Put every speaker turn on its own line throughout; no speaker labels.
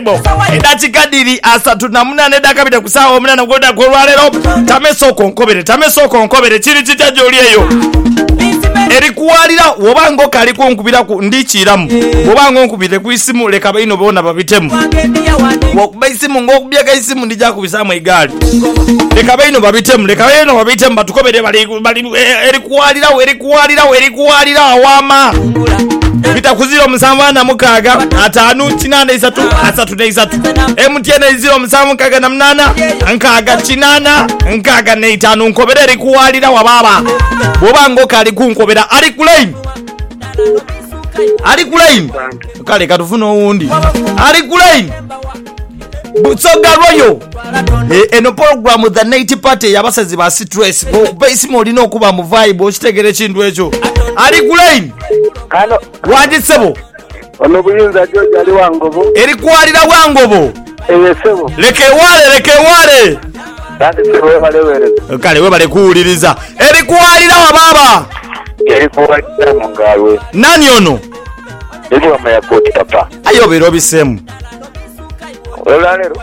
Bible edakika diri asatu na munane dakabita kusawa omunana ngoda golwalero tameso konkobere kiri kitajo oliyeyo erikuwalira wobango kali kunkubira ku ndichiramu wobango nkubire ku isimu leka baino bona babitemu wokuba isimu ngokubya ka isimu ndija kubisamu igali leka baino babitemu batukobere bali erikuwalira awama bita kuziro musamva na mukaga atanu chinana isatu asatu na isatu MTN iziro musamva kaga na mnana nkaga chinana nkaga na itanu nkobere erikuwalira wababa wobango kali kunkobera ali kulaini kale katufuna uwundi ali kulaini Butsoga Royo eno program the night party yabasazi ba stress base molino kuba mu vibe okitegere kintu ekyo ali kulaini
hano
wajisebo
ono buyinza George ali wangobo
eri kwalira wangobo
eyesebo
lekewale
dati sewe balewereza
kale we bale kuwuliriza eri kwalira wababa
eri kwalira mungalwe
nani ono
eri wa mayapoti papa
ayo biro bisemu
olalero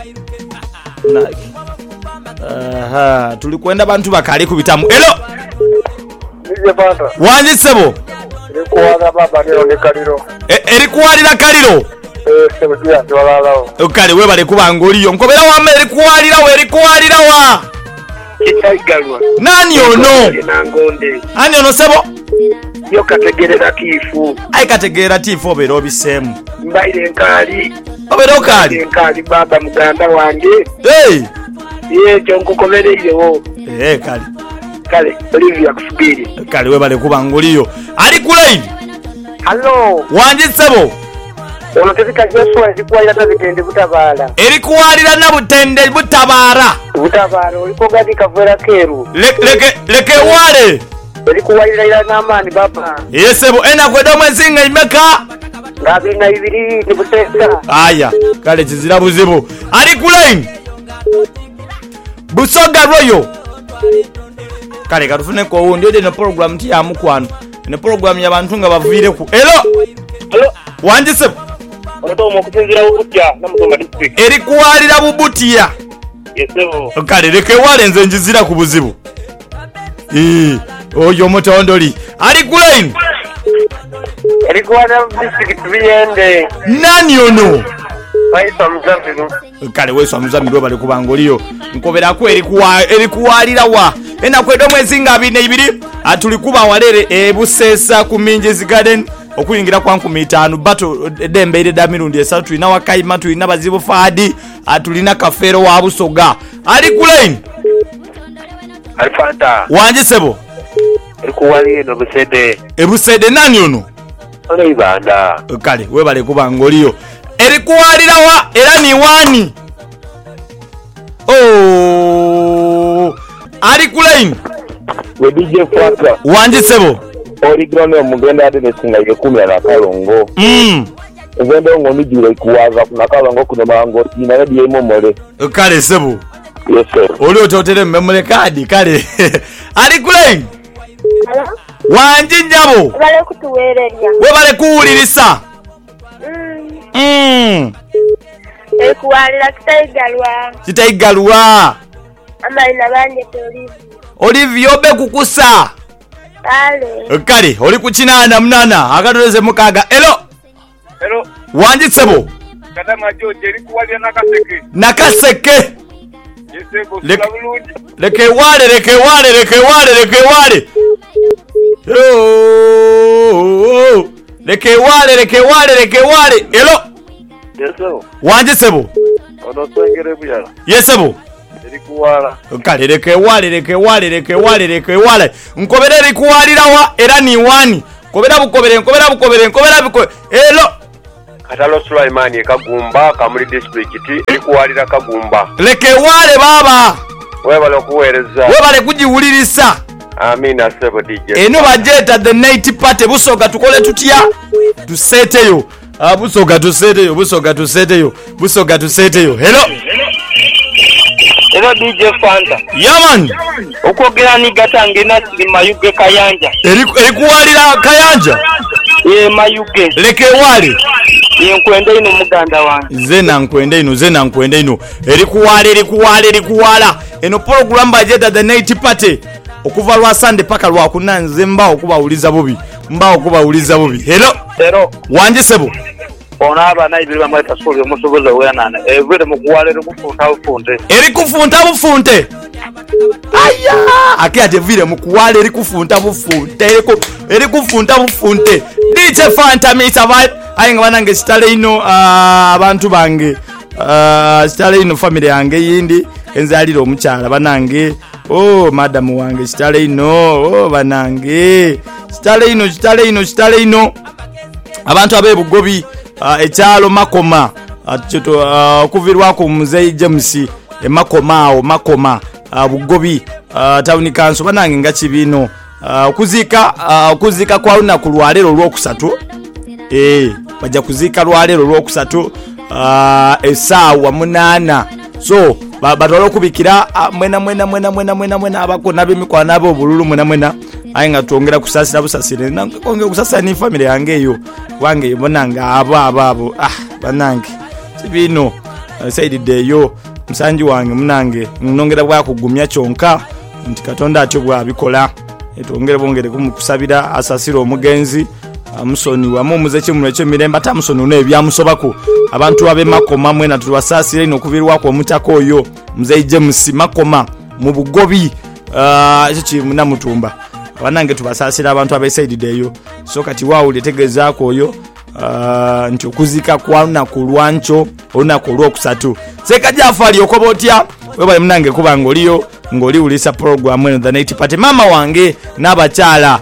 aha tulikwenda bantu bakali kubitamu elo
nije banda
wanjisebo
eri kwalira baba lero ne kaliro
eri kwalira kaliro
sebo dia ndwalalawo
kale we bale kubanga oliyo nkobera wame eri kwalira wa
kitaigalwa
nani ono
nangonde
ani ono sebo
yo kategerera kifu
ai kategerera tifo bero bisemu
mbaire nkali
obero kali
baba muganda wange ye kyonkokolereirewo kale Olivia kusubiri
kale we bale kubanga oliyo ali kulaini
hallo
wanjisebo
ono tezika Joshua ezikuwalira tazigende butabala
eri kuwalira na butende butabara
oliko gadi kavera keru
leke wale
eri kuwalira ila n'amaani baba
yesebo ena kweda mwezinga imeka
ngabi na ibiri ni butesa
aya kale kizira buzibu ali kulaini Butsoga Royo kale katufune ko wundi ode ne program ti ya mukwano ne program ya bantu nga bavire ku elo wanjisebo
oto mo kutinzira ubutya na Musoma district
eri kuwalira bubutiya
yesebo
kale leke wale nze njizira ku buzibu oyo mutondoli ali kulaini
eri kuwalira district biyende
nani ono
Waisa Mzambiru
kale weso Mzambiru bali kubanga oliyo nkobera ko eri kuwalira wa ena kwedo mwezi nga 22 atulikuba walere Busesa ku Minji's Garden okuyingira kwa 5 bato dembeire da mirundi esatu tulina wakaima tulina bazibu fadi atulina kafero wa Busoga ali kulaini
alfanta
wanjisebo
eri kuwalira no
Busede nani ono
ole ibanda
kale we bale kubanga oliyo eri kuwalira wa era ni wani ali kulaini
we DJ Fata
wanjisebo
origrono mugenda ade nesinga ye 10 na kalongo ngendo ngomi jure kuwaza kuna kalongo kuna mango tina ya die momole
kale sebo
yes sir
oli ototere memory card kale ali kulaini wanjinjabo
bale kutuwereria
we bale kuwulirisa
ekuwalira
kitaigalwa
amaina banje toli
Olivia obe kukusa kale oli kuchinana munana akatoleze mukaga elo wanjitsebo
kadama George eri kuwalira
nakaseke
yesebo
leke wale leke wale elo
yesebo
wanjitsebo
ono twengere buyala
yesebo
eri kuwala
kale leke wale nkobera eri kuwalira wa era ni wani nkobera bukobere elo
Katalo Sulaimani ekagumba Kamuli district eri kuwalira kagumba
leke wale baba
webale okuweereza
webale kujiwulirisa
amina sebo DJ
eno bajeta the night party Busoga tukole tutya tuseteyo Busoga tuseteyo hello
DJ Fanta
yaman
okogera ni gatange na Mayuge Kayanja
eri kuwalira Kayanja
Mayuge
leke wale
Yenkwende ino muganda wange.
Zena nkwende ino. Erikuwala. Eno program bajeta the night party. Okuva lwa Sunday paka lwa kunanze mbao kubawuliza bubi. Hello. Wanje sebo.
Ona abana ibiri bamweta solo musoboza weyanana. Evere mukuwale erikufunta bufunte. Aya! Aki atevire mukuwale erikufunta bufunte. DJ Fanta Mr. Vibe. Ayinga banange sitale ino abantu bange. Sitale ino family yange yindi enzalira omukyala banange. Oh madam wange sitale ino. Banange. Sitale ino. Abantu abebugobi ekyalo Makoma okuvirwa ku Muzeyi James Makoma bugobi town council banange nga kibino kuzika kwa lunaku lwalero lwokusatu bajja kuzika lwalero lwokusatu esaawa 8 so batwala okubikira mwena abakona b'emikwana ab'obululu mwena aye nga twongera kusasira busasire nange kusasira ni family yange eyo wange bonanga abo banange kibino saidide yo msanji wange munange nongera bwakugumya kyonka nti Katonda atyo bwabikola bongere kumukusabira asasira omugenzi amusoni wamuze kimulwe ky'emirembe atamusoni n'ebyamusobako abantu abe Makoma mwena tulwasasire ino kuvirwa kwa mutako oyo Muzeyi James Makoma mu bugobi ekyo muna mutumba abanange tubasasira abantu abesaidide eyo so kati waawule tegezaako oyo nti okuzika kwa lunaku lwancho olunaku olwokusatu seka Jafari okoba otya webale munange kuba ng'oliwulisa program eno the night party mama wange n'abakyala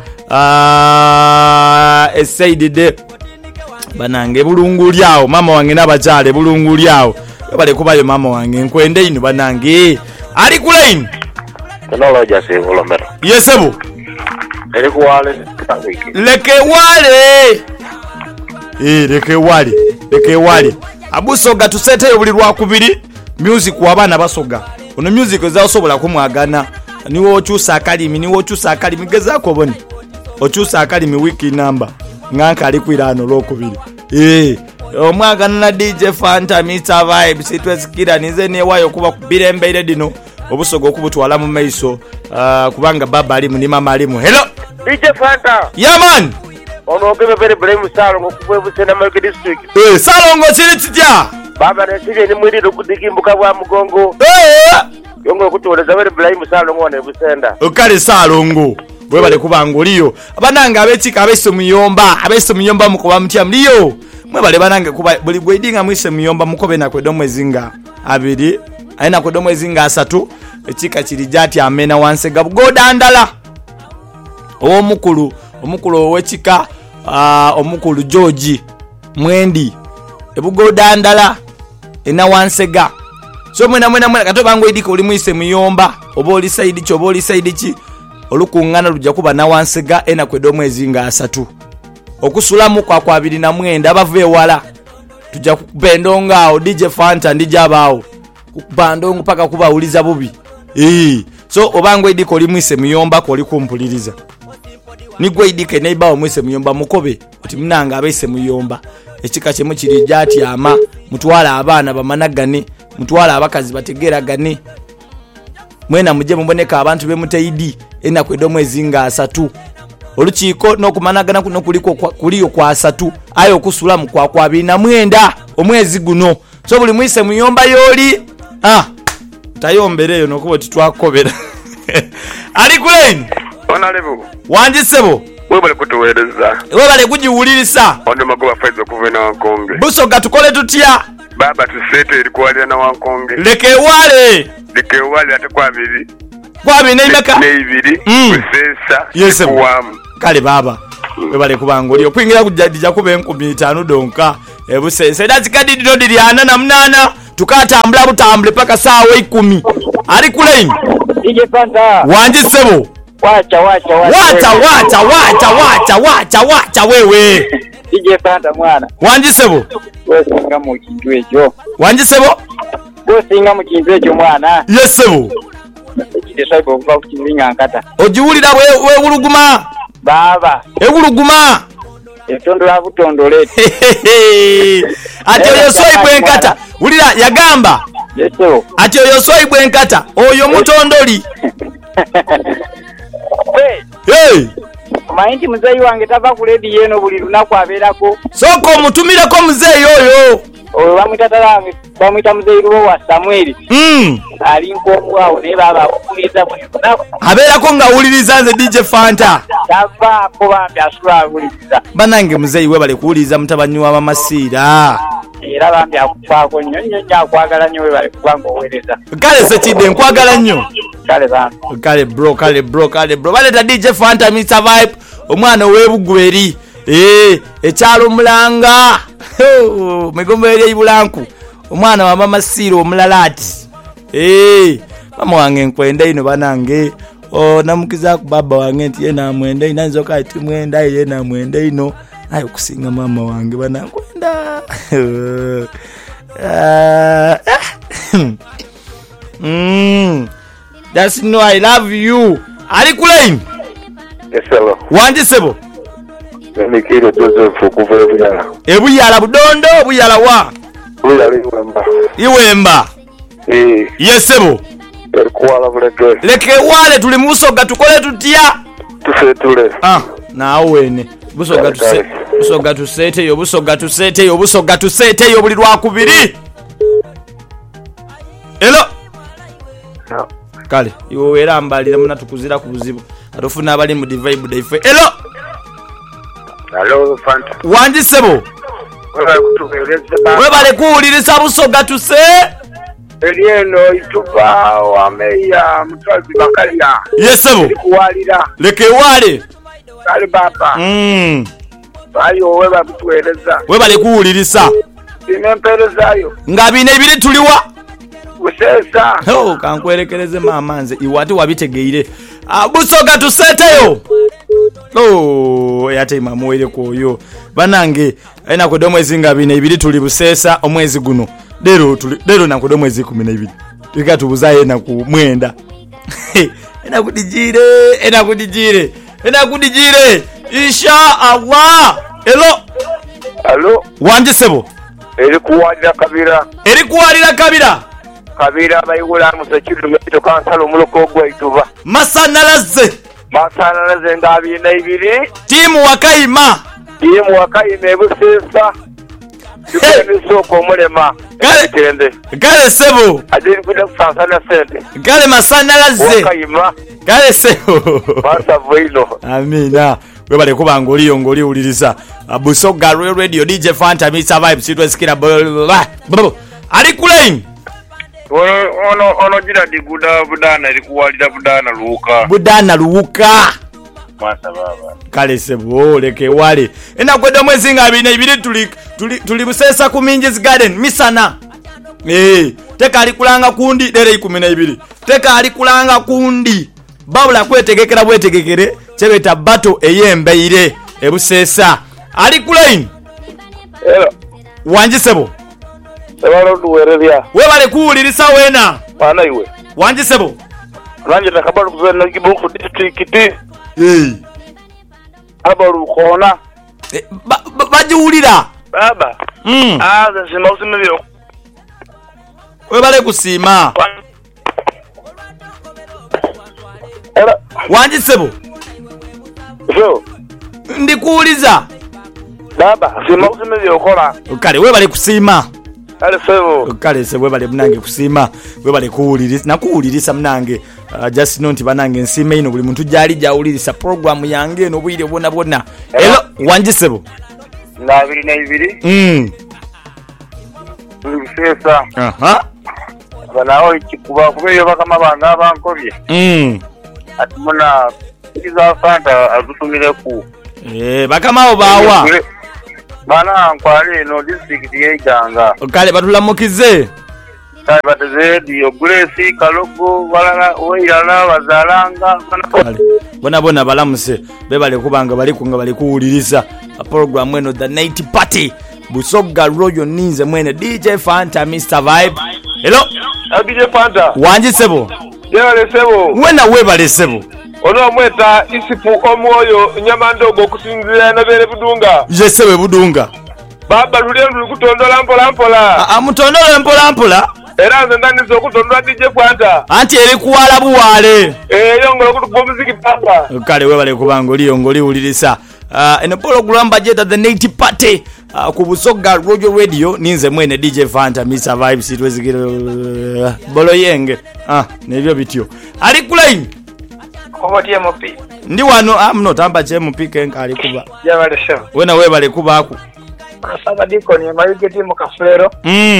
esaidide banange bulungulyawo mama wange n'abakyala bulungulyawo webale kubayo mama wange nkwende ino banange ali ku line Technology sevolomero.
Yesebo. Lekewale. Abusoga tusete obuli lwakubiri music wabana basoga. Ono music ezasobola kumwagana. Niwo okyusa akalimi gezaako boni. Okyusa akalimi wiki number. Nganka ali kwirano lwokubiri. Omwagana na DJ Fanta Mr. Vibe sitwesikira nize newayo kuba kubirembeire dino. Obusogo kubutwala mu maiso kubanga baba ali mu mama ali mu. Hello
DJ Fanta.
Yeah man.
Ono ogebe very blame Salongo kubwebusena Market District.
Salongo chiri tija.
Baba nesije ni mwiriro kudikimbuka bwa mugongo. Yongo kutoleza very blame Salongo ne busenda.
Okale Salongo. Bwe bale kubanga oliyo. Abananga abechika abese muyomba mukoba mutya mliyo. Mwe bale bananga kuba buli gwedinga mwise muyomba mukobe na kwedo mwezinga abiri. Aina kwedo mwezinga 3 echika chirijati amena wansega bugodandala. Omukulu owechika omukulu George Mwendi ebugodandala ena wansega so mwena katobango idiko oli mwise muyomba oba oli side ki olukungana lujja kuba na wansega ena kwedo mwezinga 3 okusulamu kwa 29 abave wala tujja kubendonga DJ Fanta ndija abawo kubandongo paka kuba uliza bubi so obango idiko oli mwise muyomba ko oli kumpuliriza nigwe idike neiba omwise muyomba mukobe oti munanga abese muyomba ekika kyemu kiri jati ama mutwala abana bamanagane mutwala abakazi bategeragane mwena muje muboneka abantu bemuteidi ena kwedo mwezinga 3 olukiiko n'okumanagana kuno kuliyo kwa 3 ayo kusulamu kwa 29 omwezi guno so buli mwise muyomba yoli tayombereyo nokuba titwakobera ali kuleni
Onalebu
wanjisebo
webale kutuwereza
webale kujiwulirisa
ono magoba faizo kuvena Wankonge
busoga tukole tutya
baba tusete ilikuwalia na Wankonge
lekewale
ate kwabiri
neimeka
neibiri kusesa kuwamu
kale baba webale kubanga oliyo kwingira kujadija kuba 15 donka ebusese era zikadidiro diri 48 tukatambula butambule paka saawa 10 ali kuleni
DJ Fanta
wanjisebo wacha wewe
DJ Fanta mwana
wanjisebo
wesinga mu kintu ekyo
wanjisebo
wesinga mu kintu ekyo mwana
yesebo
ekisaibo okuva kukiringa nkata
ojiwulira we wuluguma
baba
ewuluguma
Etondola butondole.
Ati oyo swipe enkata. Wulira yagamba.
Yeso.
Ati oyo swipe enkata. Oyo mutondoli. Hey.
Omanyi muzeeyi wange tava ku ledi yeno buli lunaku abeerako.
Soko omutumireko muzeeyi oyo.
Oyo bamwita muzeeyi luwo wa Samuel. Ali nk'omwawo naye baba akuwuliriza buli lunaku. Abeerako
ng'awuliriza nze DJ Fanta.
Tavaako bambi asula awuliriza.
Banange muzeeyi we bale kuwuliriza mutabani wa Mama Siira.
Era bambi akufaako nnyo akwagala nnyo we bale kuba ng'oweereza.
Kale Sekidde nkwagala nnyo.
Kale
bro. Baleta DJ Fanta Mr Vibe. Omwana ow'Ebugweri. Ekyalo Mulanga. Migombo eri Bulanku. Omwana wa Mama Siira omulala ati. Mama wange nkwenda ino banange. Namukiza ku baba wange nti yena amwenda ino nzoka ati mwenda yena amwenda ino. Ayo kusinga mama wange banankwenda. That's no I love you. Ali kulain.
Yes hello.
Wanje sebo.
Nikiro Joseph kuva Ebuyala.
Ebuyala budondo Ebuyala wa.
Ebuyala Iwemba.
Iwemba. Yes sebo.
Kuwala buleke.
Leke wale tuli musoga tukole tutya.
Tusetule.
Nawe busoga tuse. Busoga tusete yo buli lwakubiri. Hello.
No.
Kale iwe era mbalira muna tukuzira ku buzibu atofuna abali mu vibe daife. Hello.
Hello Fanta.
Wanje sebo. We bale kuwuliriza busoga tuse.
Elieno ituba wa meya mutwazi bakalia.
Yes sebo.
Kuwalira.
Leke wale.
Kale baba. Ayo we babutweleza.
We bale kuwuliriza.
Inemperezayo.
Ngabine ibiri tuliwa.
Usesa.
Kankwerekereze mama nze iwati wabitegeire. Busoga tuseteyo. Yate mamuwere koyo. Banange ena kodo mwezi ngabine ibiri tuli busesa omwezi guno. Lero nakodo mwezi 12. Tukatubuza yena ku mwenda. Ena kudijire. Insha Allah.
Hello.
Wanje sebo.
Eri kuwalira kabira. Kabira bayigula musekiru mito kansalo muloko gwa ituba.
Masanalaze
ngabina ibiri.
Timu wakaima
ebusesa. Tukene soko mulema.
Gale sebo.
Adeni kuda kusansana sente.
Gale masanalaze.
Wakaima.
Gale sebo.
Basa voino.
Amina. We bale kuba ngoli uliriza. Busoga Radio DJ Fanta Mr Vibe sitwe sikira. Ali kulain.
Ono jira diguda budana ilikuwalira budana luuka. Masa baba.
Kale sebo leke wale. Ena kweda mwezi ngabine ibiri tuli busesa ku Minji's Garden misana. Teka alikulanga kundi lere 12. Teka alikulanga kundi. Babula kwetegekera bwetegekere chebeta bato eyembeire ebusesa. Ali kulain.
Hello.
Wanje sebo.
Sebalo duwereria.
We bale kuwuliriza wena.
Bana iwe.
Wanje sebo.
Nanje takabalu kuzana kibuku district. Abalu kona.
Bajiwulira.
Baba. Zima usimebyo.
We bale kusima.
Hello.
Wanje sebo.
So.
Ndikuwuliza.
Baba, zima usimebyo kola.
Kale we bale kusima.
Kale
sebo we bale mnange kusima. We bale kuwuliriza. Nakuwuliriza mnange. Just know nti banange nsima ino buli muntu jali jawuliriza program yange eno bwire bona. Hello, wanje sebo.
Ngabiri na ibiri. Ndusesa. Banao ikikuba kubeyo bakama banga abankobye. Atumuna kiza Fanta agutumire ku.
Bakama obawa.
Bana nkwali no district yeiganga.
Kale batulamukize.
Kale bateze dio Grace Kalogo balala oyala bazalanga.
Bona balamuse bebale kubanga bali kunga bali kuwuliriza program eno the night party. Busoga Royal Ninze mwene DJ Fanta Mr Vibe. Hello.
DJ Fanta.
Wanje sebo.
Yale sebo.
Wena we bale sebo.
ono mweta isifu omwoyo nyamandogo okusinzira nabere budunga
Yesewe budunga
baba lulendo lukutondola mpola
amutondole mpola
era nze ndaniza okutondola DJ Kwanta
anti eri kuwala buwale
yongolo kutupa muziki papa
kale webale kubanga oli ulirisa eno program bajeta the native party ku Busoga Royal Radio ninze mwene DJ Fanta Mr Vibes itwezikira bolo yenge nebyo bityo ali kulaini
Oboti MP.
Ndi wano mnotamba MP kenka ali kuba
Yabale sho.
Wena webale kuba aku
Asaba diko ni mayugeti mu kaflero.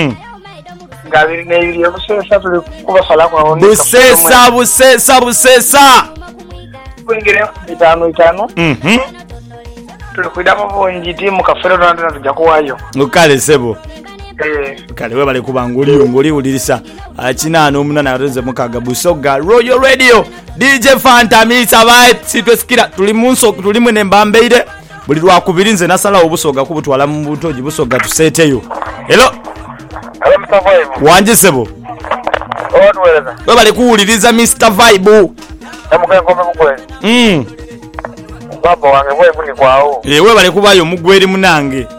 Ngabiri ne yiri obusesa tuli kuba sala kwa woni. Busesa. Kuingira 5. Tuli kuidama bonji timu kaflero nanda tujja kuwayo.
Ukale sebo. Kale webale kuba ngoli ulirisa kinano munana arenze mukaga Busoga Royal Radio DJ Fanta Mr Vibe sitwesikira tuli munso tuli mwene mbambeire buli lwakubirinze nasala obusoga kubutwala mu butoji Busoga tuseteyo hello
Mr Vibe
wanje sebo
odweleza
webale kuwuliriza Mr Vibe
amukengome mugwe baba wange bwe ni kwao
webale kubayo mugweri munange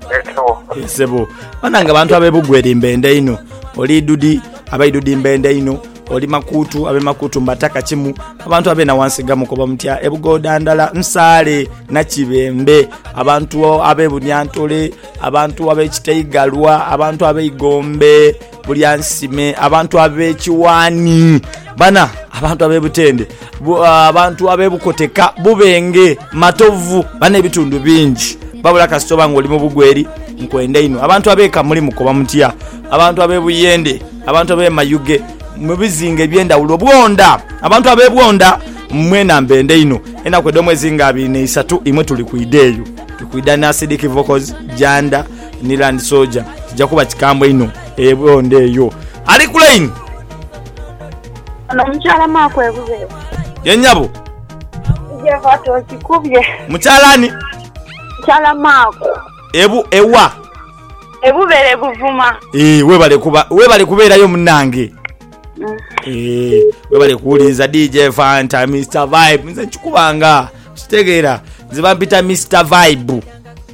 sebo bananga abantu abebugweri mbende ino oli dudi abaidudi mbende ino oli makutu abe makutu mbataka chimu abantu abena wansigamu koba mutya ebugodandala nsale na kibembe abantu abebunyantole abantu abekiteigalwa abantu abeigombe bulyansime abantu abekiwani bana abantu abebutende abantu abebukoteka bubenge matovu bana ebitundu bingi babula kasitoba ngoli mu bugweri nkwenda ino abantu abeka muri mukoba mutya abantu abebuyende abantu abemayuge mubizinga ebyenda ulo bwonda abantu abebwonda mwena mbende ino ena kwedo mwezi nga 23 imwe tuli kuideyo tukuida na Acidic Vocals Janda Niland Soldier tujja kuba kikambo ino ebwonde eyo ali kulaini
ono mchala mako ebube
yenyabo
je vato kikubye
mchalani
mchala mako
ewa
ebubere buvuma
webale kubeerayo munange webale kuwuliriza DJ Fanta Mr Vibe nze nkikubanga kitegeera nze bampita Mr Vibe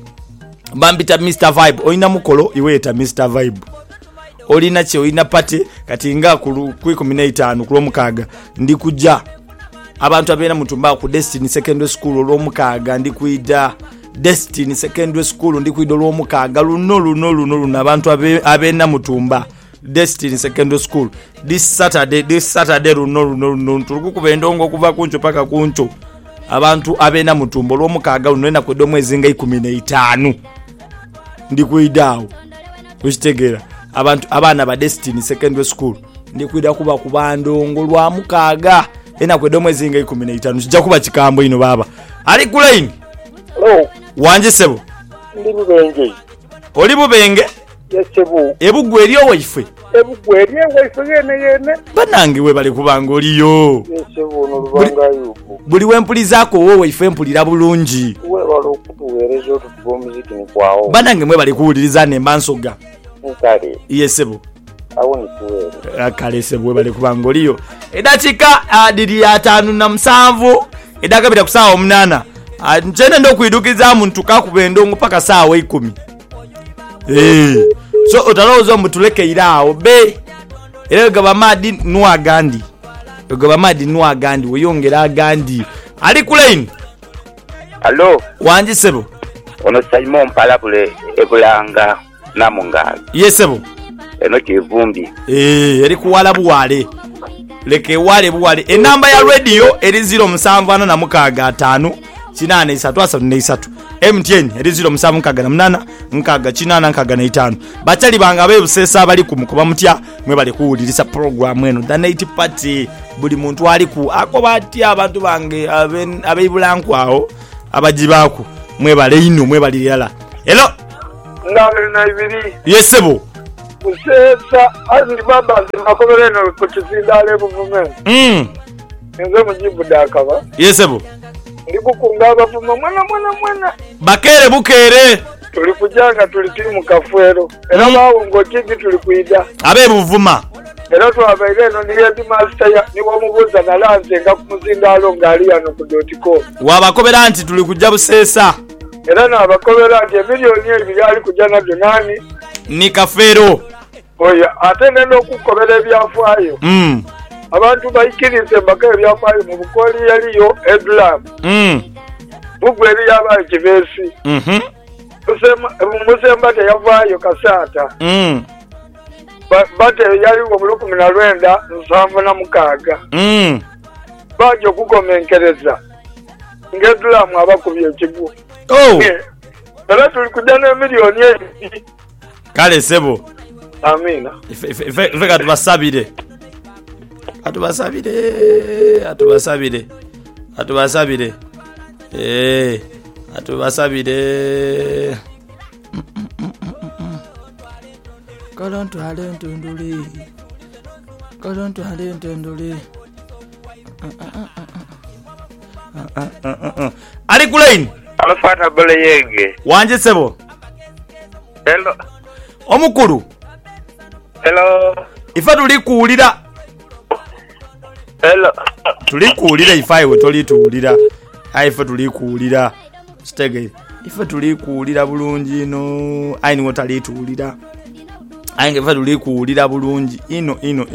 olina mukolo iweeta Mr Vibe olina kye olina pate kati nga ku 15 ku lwomukaaga ndi kujja abantu abeera mutumba ku Destiny Secondary School olwomukaaga ndi kuida Destiny Secondary School ndi kuida olwomukaaga luno abantu abeena mutumba Destiny Secondary School this Saturday luno tulikukuba endongo okuva kuncho paka kuncho abantu abeena mutumba olwomukaaga luno ena kwedde omwezi nga 15 ndi kuidawo ukitegera abantu abaana ba Destiny Secondary School ndi kuida kuba kubandongo lwa mukaaga ena kwedde omwezi nga 15 kijja kuba kikambo ino baba ali kulaini wanje sebo
ndi bubenge
oli bubenge
yesebu
ebugwe eriyo waife
yene
banange we bali kubanga oliyo
yesebu no lubanga yuko
buli wempulizaako wowe waife empulira bulungi
we walo kutuwerezo tutubo muziki ni kwao
banange mwe bali kuwuliriza nembansoga
nkale
yesebo
awoni kuwere
kale sebo we bali kubanga oliyo edakika diri ya 5:07 edakabita ku saawa 8 nchene ndo kuidukiza muntu kakubendongo paka saawa 10 so otalozo mutuleke irao be era gaba madi nuwa gandi weyongera gandi ali kulaini
allo
wanje sebo
ono Simon Palabule ebulanga namunga
yesebo
eno kivumbi
eri kuwala buwale leke wale buwale enamba ya radio eri 0745 8 MTN eri 0758 9 bachali banga bebusesa bali kumukuba mutya mwe bali kuwuliriza program eno the night party buli muntu ali ku akoba atya abantu bange abeibulankwa awo abajibaku mwe bali ino mwe bali yala hello
ngale na ibiri
yesebo
usesa azili baba zimakobereno kuchizindale buvume nze mujibu dakaba
yesebo
ndikukunga abavuma mwana
bakere bukere
tuli kujanga tuli timu kafwero era bawo ngotiki tuli kuida
abe buvuma
era twabaire eno ni headmaster niwo mubuuza nalanze nga ku muzindaalo ng'ali yano ku .com.
Wabakobera nti tuli kujja Buseesa.
Era n'abakobera nti emiliyoni ebiri ali kujja nabyo nani?
Ni Kafeero.
Oya ate n'okukobera ebyafaayo. Abantu bayikirize embaka ebyafaayo mu Bukooli yaliyo Edlam. Bugwe eri yabaye Kibeesi. Musemba teyavaayo Kasaata. Bate yaliwo mu 1976. Bajja okugomenkereza ng'Edulamu abakubye ekigu. Era tuli kujja n'emiliyoni ebiri.
Kale sebo.
Amina.
Ife katubasabire. Atubasabire. Atubasabire. Kalonto halentunduli. Ali kulaini.
Alfata bole yenge.
Wanje sebo.
Hello.
Omukulu.
Hello.
Ifa tuli kuwulira.
Hello.
Tuli kuwulira ifa iwe toli tuwulira. Ife tuli kuwulira. Stege. Ife tuli kuwulira bulungi no. Ayi niwo tali tuwulira. Ainge ife tuli kuwulira bulungi. Ino.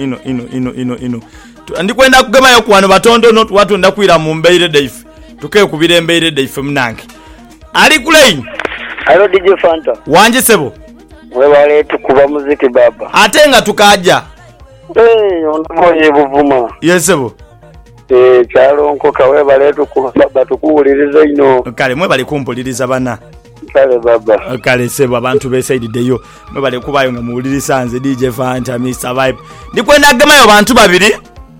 Ndikwenda kugemayo kwano batondo no tuwatunda kwira mu mbeire daife. Tuke kubira embeire daife munange. Ali kulaini.
Hello DJ Fanta.
Wanje sebo.
Webale tukuba muziki baba.
Ate nga tukaja.
Ondomoye buvuma.
Yesebo.
Kyalo nkoka webale tukuba baba tukuwuliriza ino.
Kale mwebale kumpuliriza bana.
Kale baba.
Kale sebo abantu besaidideyo. Mwebale kubayo nga muwuliriza nze DJ Fanta Mr Vibe. Ndikwenda gamayo bantu babiri.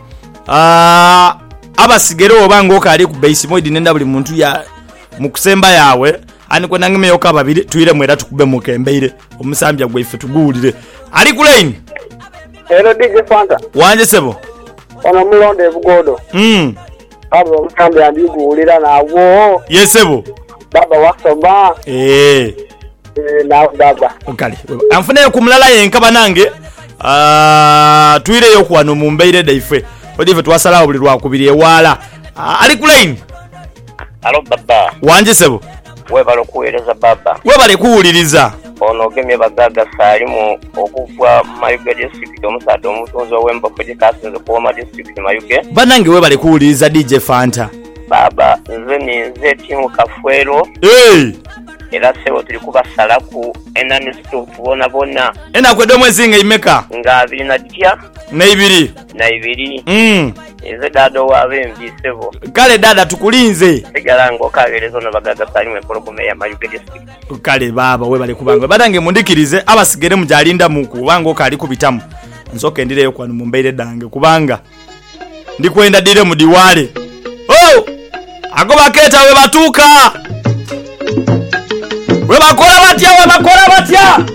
Abasigere obango kali ku base moid nenda buli muntu ya mukusemba yawe ani kwenda ngemeyo ka babiri tuire mwera tukube mukembeire omusambya gwaife tuguulire ali ku line.
Hello DJ Fanta.
Wanje sebo.
Ono mulonde bugodo. Abo omusambya ndiguulira nawo.
Yesebo.
Baba wasoma. Na baba.
Okali. Anfune kumulala yenkaba nange. Tuire yo kwano mu mbeire daife. Odive twasalawo buli lwakubiri ewala. Ali ku line.
Alo baba.
Wanje sebo.
Webale kuwuliriza baba.
Webale kuwuliriza.
Ono gemye bagaga salimu okuvwa Mayuge district omusado omutunzi owemba kujikasinze kuwoma district Mayuge. Banange
webale kuwuliriza DJ Fanta.
Baba nze timu Kafwero. Era sebo tuli kubasala ku enani stop bona.
Ena kwedo mwezi nga imeka.
Nga 2
na 2.
Na 2. Eze dado wabembi sebo.
Kale dada tukulinze.
Egalango kagerezo na bagaga salimu program ya Mayuge district.
Kale baba webale kubanga. Badange mundikirize abasigere mujalinda muku bango kali kubitamu. Nsoke ndireyo kwanu mumbeire dange kubanga. Ndikwenda dire mu diwale. Ago baketa we batuka. We bakora batya.